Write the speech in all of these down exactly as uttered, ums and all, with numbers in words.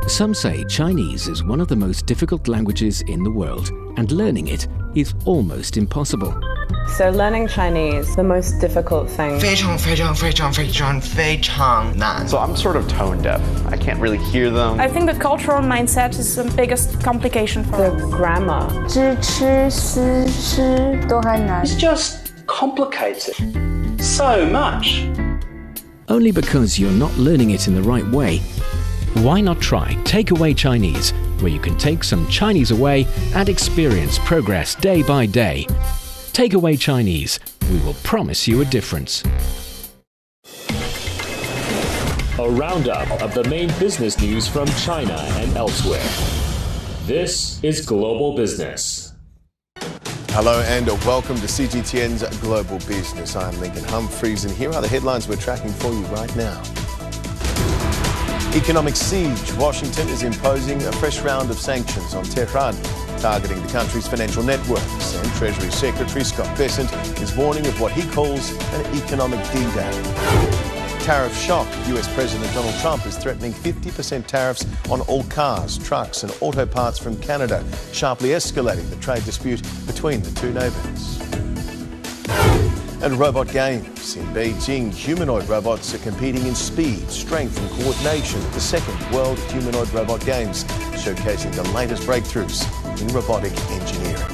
Some say Chinese is one of the most difficult languages in the world, and learning it is almost impossible. So learning Chinese, the most difficult thing. 非常非常非常非常非常难. So I'm sort of tone deaf. I can't really hear them. I think the cultural mindset is the biggest complication for The us. grammar. 知吃思吃都还难。 It's just complicated so much. Only because you're not learning it in the right way. Why not try Takeaway Chinese, where you can take some Chinese away and experience progress day by day. Takeaway Chinese, we will promise you a difference. A roundup of the main business news from China and elsewhere. This is Global Business. Hello and welcome to C G T N's Global Business. I'm Lincoln Humphreys and here are the headlines we're tracking for you right now. Economic siege. Washington is imposing a fresh round of sanctions on Tehran, targeting the country's financial networks. And Treasury Secretary Scott Bessent is warning of what he calls an economic D-Day. Tariff shock. U S President Donald Trump is threatening fifty percent tariffs on all cars, trucks and auto parts from Canada, sharply escalating the trade dispute between the two neighbours. And robot games. In Beijing, humanoid robots are competing in speed, strength and coordination at the second World Humanoid Robot Games, showcasing the latest breakthroughs in robotic engineering.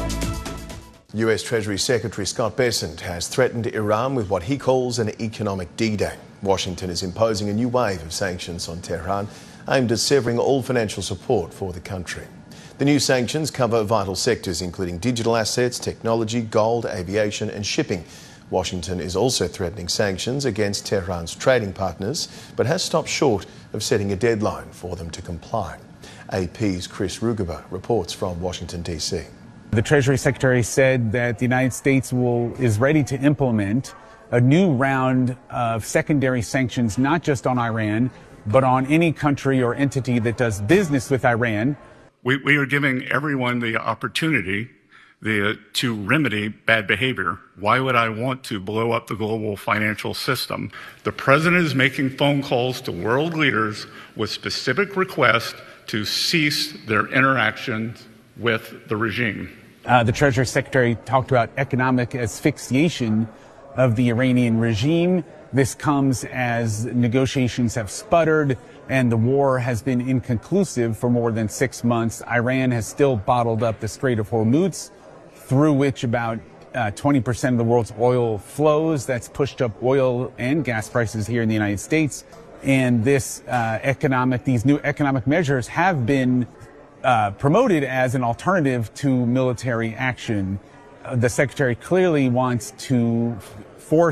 U S Treasury Secretary Scott Bessent has threatened Iran with what he calls an economic D-Day. Washington is imposing a new wave of sanctions on Tehran aimed at severing all financial support for the country. The new sanctions cover vital sectors including digital assets, technology, gold, aviation and shipping. Washington is also threatening sanctions against Tehran's trading partners, but has stopped short of setting a deadline for them to comply. A P's Chris Rugaber reports from Washington, D C. The Treasury Secretary said that the United States will, is ready to implement a new round of secondary sanctions, not just on Iran, but on any country or entity that does business with Iran. We, we are giving everyone the opportunity the, to remedy bad behavior. Why would I want to blow up the global financial system? The president is making phone calls to world leaders with specific requests to cease their interactions with the regime. Uh, the Treasury Secretary talked about economic asphyxiation of the Iranian regime. This comes as negotiations have sputtered and the war has been inconclusive for more than six months. Iran has still bottled up the Strait of Hormuz, through which about uh, twenty percent of the world's oil flows. That's pushed up oil and gas prices here in the United States. And this uh, economic, these new economic measures have been uh, promoted as an alternative to military action. Uh, the Secretary clearly wants to force